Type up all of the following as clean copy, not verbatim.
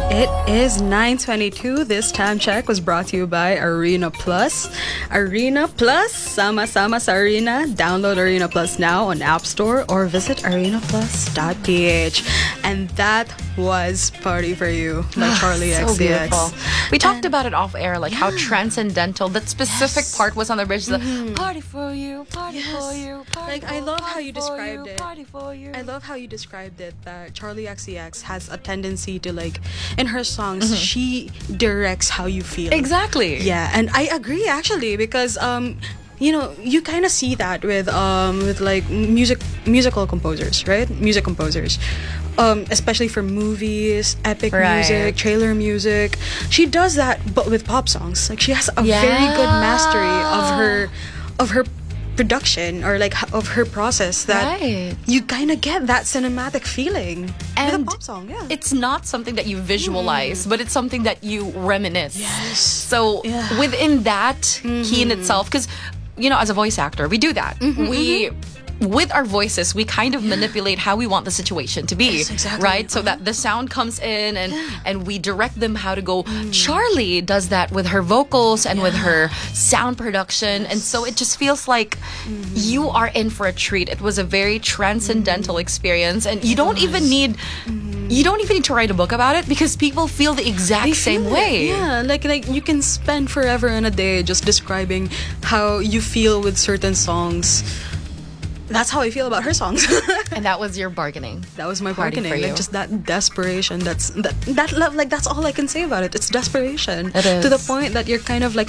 It is 9:22. This time check was brought to you by Arena Plus. Arena Plus, sama-sama sa Arena. Download Arena Plus now on App Store or visit arenaplus.ph. And that was Party for You by Charlie So XCX. beautiful. We talked about it off air, like how transcendental that specific part was on the bridge. The party for you, party for you, party Like, for I love how party you for described you, it. Party for you. I love how you described it, that Charlie XCX has a tendency to, like, in her songs, she directs how you feel. Exactly. Yeah, and I agree actually, because you know, you kind of see that with like musical composers, right? Music composers. Especially for movies, epic Right. music, trailer music. She does that but with pop songs. Like, she has a very good mastery of her production, or like of her process, that Right. you kind of get that cinematic feeling with a And pop song. Yeah. it's not something that you visualize, but it's something that you reminisce. Yes. So Yeah. within that key in itself, because, you know, as a voice actor, we do that. With our voices, we kind of manipulate how we want the situation to be, Yes, exactly. right? So that the sound comes in, and we direct them how to go. Charlie does that with her vocals and with her sound production, and so it just feels like you are in for a treat. It was a very transcendental experience, and you don't even need to write a book about it, because people feel the exact same Feel it. way. Yeah, like you can spend forever in a day just describing how you feel with certain songs. That's how I feel about her songs. And that was your bargaining. That was my Party bargaining. for you. Like, just that desperation. That love. Like, that's all I can say about it. It's desperation. It is. To the point that you're kind of like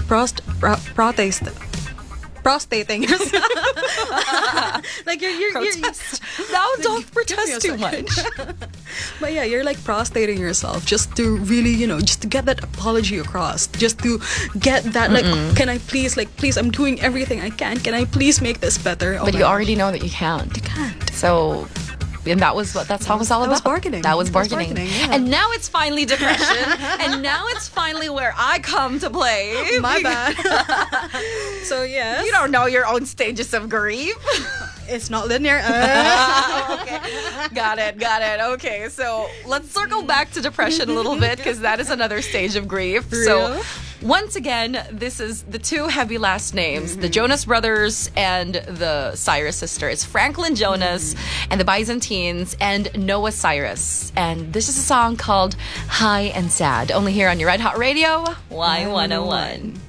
prostating yourself. Like, you're Protest. Now don't Give me protest a too second. much. But yeah, you're like prostrating yourself just to really, just to get that apology across, just to get that, like, can I please, I'm doing everything I can. Can I please make this better? Oh But my you gosh. already know that you can't. You can't. So, and that's how it was all that was about. bargaining. That was That was bargaining. bargaining, yeah. And now it's finally depression. And now it's finally where I come to play. My bad. So yes, You don't know your own stages of grief. it's not linear. Okay. Got it. Okay, so let's circle back to depression a little bit, because that is another stage of grief. So Real? once again, this is the two heavy last names, the Jonas Brothers and the Cyrus sisters, Franklin Jonas and the Byzantines and Noah Cyrus. And this is a song called High and Sad, only here on your Red Hot Radio, Y101.